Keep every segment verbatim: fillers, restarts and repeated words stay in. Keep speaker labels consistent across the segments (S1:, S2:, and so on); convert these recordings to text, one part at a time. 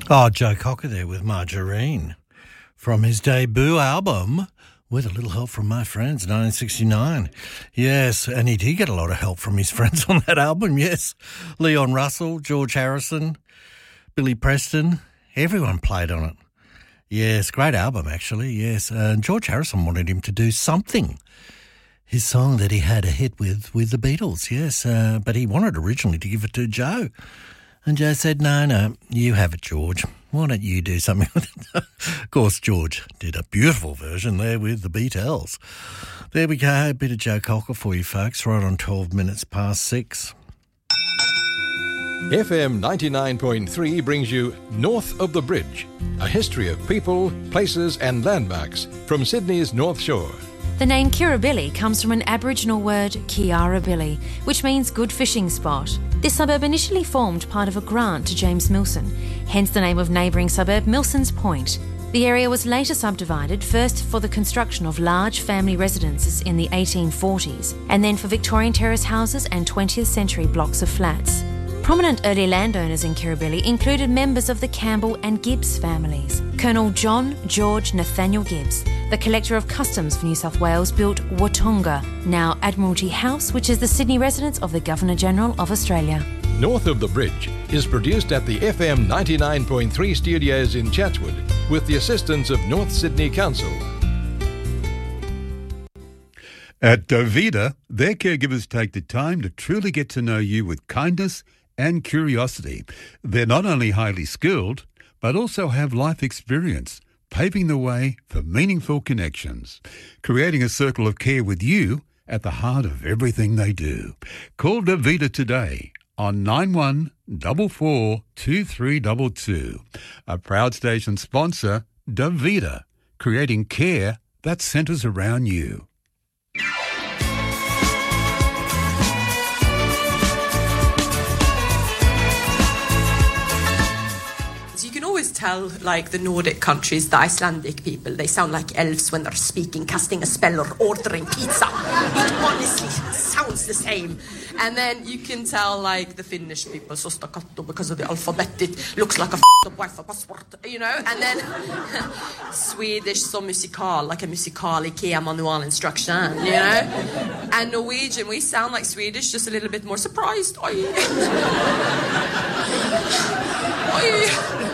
S1: Oh, Joe Cocker there with Margarine from his debut album, With a Little Help from My Friends, nineteen sixty-nine. Yes, and he did get a lot of help from his friends on that album, yes. Leon Russell, George Harrison, Billy Preston, everyone played on it. Yes, great album actually, yes. And uh, George Harrison wanted him to do something. His song that he had a hit with, with the Beatles, yes. Uh, but he wanted originally to give it to Joe. And Joe said, no, no, you have it, George. Why don't you do something with it? Of course, George did a beautiful version there with the Beatles. There we go, a bit of Joe Cocker for you folks, right on twelve minutes past six.
S2: F M ninety-nine point three brings you North of the Bridge, a history of people, places and landmarks from Sydney's North Shore.
S3: The name Kirribilli comes from an Aboriginal word, Kiarabilli, which means good fishing spot. This suburb initially formed part of a grant to James Milson, hence the name of neighbouring suburb Milson's Point. The area was later subdivided, first for the construction of large family residences in the eighteen forties, and then for Victorian terrace houses and twentieth century blocks of flats. Prominent early landowners in Kirribilli included members of the Campbell and Gibbs families. Colonel John George Nathaniel Gibbs, the Collector of Customs for New South Wales, built Watonga, now Admiralty House, which is the Sydney residence of the Governor-General of Australia.
S2: North of the Bridge is produced at the F M ninety-nine point three studios in Chatswood with the assistance of North Sydney Council.
S4: At Dovida, their caregivers take the time to truly get to know you with kindness and curiosity. They're not only highly skilled, but also have life experience, paving the way for meaningful connections, creating a circle of care with you at the heart of everything they do. Call Davida today on nine one four four two three two two. A proud station sponsor, Davida, creating care that centres around you.
S5: Tell, like the Nordic countries, the Icelandic people, they sound like elves when they're speaking, casting a spell or ordering pizza. It honestly sounds the same. And then you can tell, like, the Finnish people, so staccato because of the alphabet, it looks like a f***ed Wi-Fi passport, you know? And then Swedish, so musical, like a musical IKEA manual instruction, you know? And Norwegian, we sound like Swedish, just a little bit more surprised. Oi. Oi.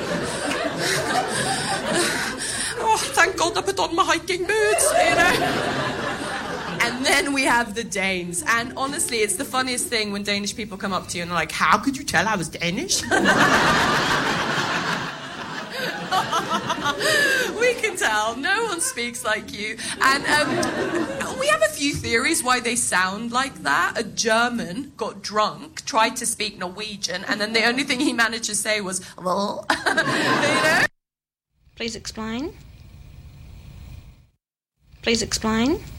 S5: Oh, thank God I put on my hiking boots, you know. And then we have the Danes. And honestly, it's the funniest thing when Danish people come up to you and they're like, how could you tell I was Danish? We can tell. No one speaks like you. And um, we have a few theories why they sound like that. A German got drunk, tried to speak Norwegian, and then the only thing he managed to say was, well, you know?
S6: Please explain. Please explain.